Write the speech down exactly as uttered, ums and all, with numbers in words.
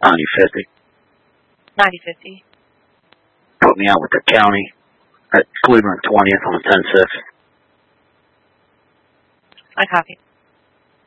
ninety fifty. ninety fifty. Put me out with the county at Cleveland twentieth on ten six. I copy.